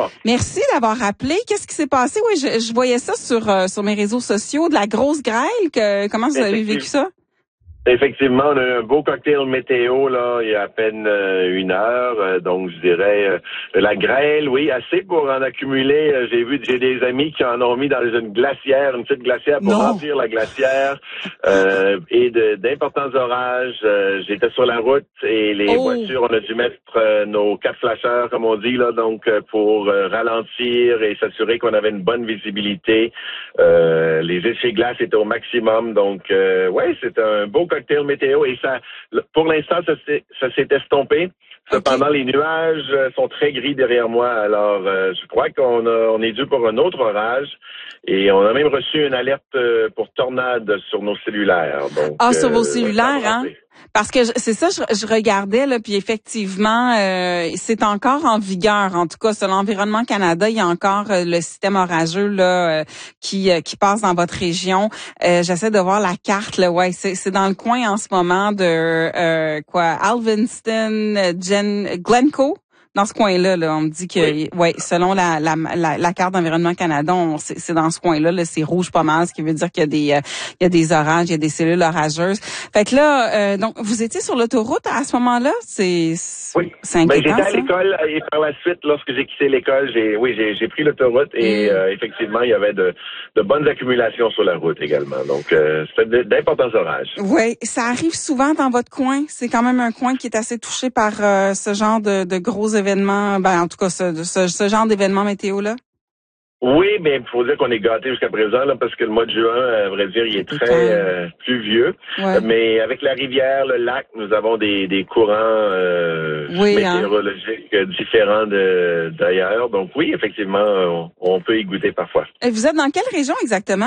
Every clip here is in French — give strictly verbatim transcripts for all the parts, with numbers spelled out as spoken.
bonjour. Merci d'avoir appelé. Qu'est-ce qui s'est passé? Oui, je, je voyais ça sur euh, sur mes réseaux sociaux, de la grosse grêle. Que, comment vous avez vécu ça? Effectivement, on a eu un beau cocktail météo là il y a à peine euh, une heure, euh, donc je dirais euh, la grêle, oui, assez pour en accumuler. Euh, j'ai vu, j'ai des amis qui en ont mis dans une glacière, une petite glacière pour Non. remplir la glacière, euh, et de, d'importants orages. Euh, j'étais sur la route et les Oh. voitures, on a dû mettre euh, nos quatre flasheurs, comme on dit là, donc euh, pour euh, ralentir et s'assurer qu'on avait une bonne visibilité. Euh, les essuie-glaces étaient au maximum, donc euh, ouais, c'est un beau cocktail météo et ça, pour l'instant, ça s'est, ça s'est estompé. Cependant, okay. Les nuages sont très gris derrière moi. Alors, euh, je crois qu'on a, on est dû pour un autre orage et on a même reçu une alerte pour tornade sur nos cellulaires. Donc, ah, sur vos euh, cellulaires, hein? Parce que je, c'est ça, je, je regardais là, puis effectivement, euh, c'est encore en vigueur. En tout cas, sur l'Environnement Canada, il y a encore euh, le système orageux là euh, qui euh, qui passe dans votre région. Euh, j'essaie de voir la carte là. Ouais, c'est c'est dans le coin en ce moment de euh, quoi, Alvinston, Jen, Glencoe. Dans ce coin-là, là, on me dit que, oui, ouais, selon la, la, la, la carte d'Environnement Canada, on, c'est, c'est dans ce coin-là, là, c'est rouge pas mal, ce qui veut dire qu'il y a des, euh, il y a des orages, il y a des cellules orageuses. Fait que là, euh, donc, vous étiez sur l'autoroute à ce moment-là? C'est, oui. C'est inquiétant, ben, j'étais à ça? l'école et par la suite, lorsque j'ai quitté l'école, j'ai, oui, j'ai, j'ai pris l'autoroute et, mm. euh, effectivement, il y avait de, de bonnes accumulations sur la route également. Donc, euh, c'était d'importants orages. Oui, ça arrive souvent dans votre coin. C'est quand même un coin qui est assez touché par euh, ce genre de, de gros événements. Ben, en tout cas, ce, ce, ce genre d'événements météo-là. Oui, mais il faut dire qu'on est gâtés jusqu'à présent, là, parce que le mois de juin, à vrai dire, il est très euh, pluvieux. Ouais. Mais avec la rivière, le lac, nous avons des, des courants euh, oui, météorologiques hein? différents de, d'ailleurs. Donc oui, effectivement, on, on peut y goûter parfois. Et vous êtes dans quelle région exactement?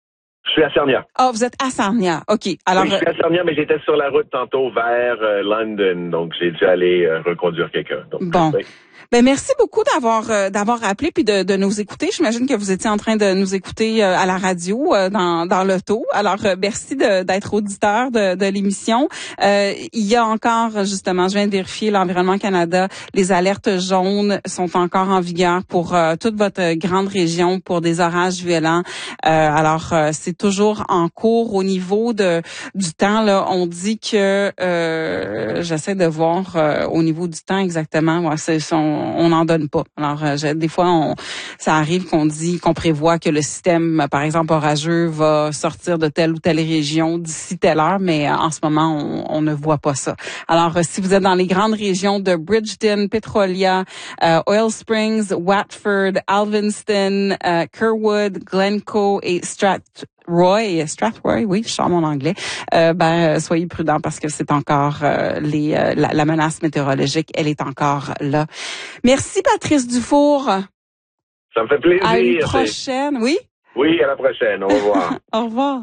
Je suis à Sarnia. Ah, oh, vous êtes à Sarnia. OK. Alors, oui, je suis à Sarnia, mais j'étais sur la route tantôt vers euh, London, donc j'ai dû aller euh, reconduire quelqu'un. Donc, bon. Oui. Ben merci beaucoup d'avoir euh, d'avoir appelé puis de, de nous écouter. J'imagine que vous étiez en train de nous écouter euh, à la radio euh, dans dans l'auto. Alors euh, merci de, d'être auditeur de, de l'émission. Euh, il y a encore justement, je viens de vérifier l'Environnement Canada, les alertes jaunes sont encore en vigueur pour euh, toute votre grande région pour des orages violents. Euh, alors euh, c'est toujours en cours au niveau de du temps là. On dit que euh, j'essaie de voir euh, au niveau du temps exactement. Ouais, c'est son on n'en donne pas. Alors, euh, je, des fois, on, ça arrive qu'on dit, qu'on prévoit que le système, par exemple, orageux va sortir de telle ou telle région d'ici telle heure, mais euh, en ce moment, on, on ne voit pas ça. Alors, euh, si vous êtes dans les grandes régions de Bridgeton, Petrolia, euh, Oil Springs, Watford, Alvinston, euh, Kerwood, Glencoe et Strat Roy, Strathroy, oui, je sors mon anglais. Euh, ben, soyez prudents parce que c'est encore euh, les euh, la, la menace météorologique, elle est encore là. Merci Patrice Dufour. Ça me fait plaisir. À une prochaine, oui. Oui, à la prochaine. Au revoir. Au revoir.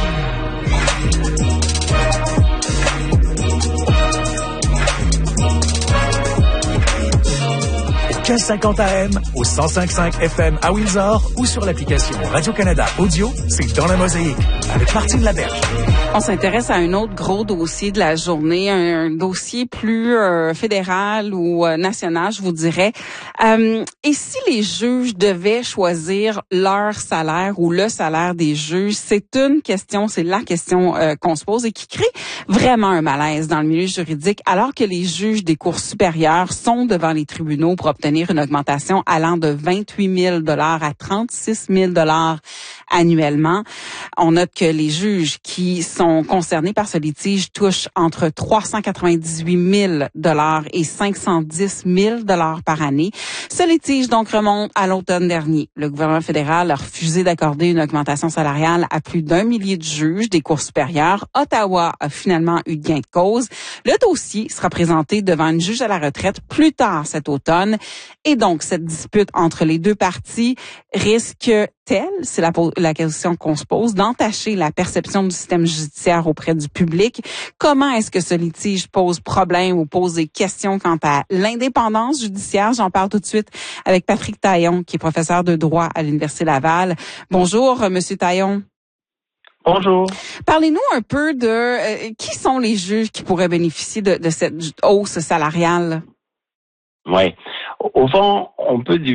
quinze cinquante A M, au cent cinq virgule cinq F M à Windsor ou sur l'application Radio-Canada Audio, c'est Dans la Mosaïque avec Martine Laberge. On s'intéresse à un autre gros dossier de la journée, un, un dossier plus euh, fédéral ou euh, national, je vous dirais. Euh, et si les juges devaient choisir leur salaire ou le salaire des juges, c'est une question, c'est la question euh, qu'on se pose et qui crée vraiment un malaise dans le milieu juridique, alors que les juges des cours supérieures sont devant les tribunaux pour obtenir une augmentation allant de vingt-huit mille dollars à trente-six mille dollars annuellement. On note que les juges qui sont concernés par ce litige touchent entre trois cent quatre-vingt-dix-huit mille dollars et cinq cent dix mille dollars par année. Ce litige donc remonte à l'automne dernier. Le gouvernement fédéral a refusé d'accorder une augmentation salariale à plus d'un millier de juges des cours supérieures. Ottawa a finalement eu gain de cause. Le dossier sera présenté devant une juge à la retraite plus tard cet automne. Et donc, cette dispute entre les deux parties risque-t-elle, c'est la, la question qu'on se pose, d'entacher la perception du système judiciaire auprès du public? Comment est-ce que ce litige pose problème ou pose des questions quant à l'indépendance judiciaire? J'en parle tout de suite avec Patrick Taillon, qui est professeur de droit à l'Université Laval. Bonjour, Monsieur Taillon. Bonjour. Parlez-nous un peu de euh, qui sont les juges qui pourraient bénéficier de, de cette hausse salariale? Oui. Au fond, on peut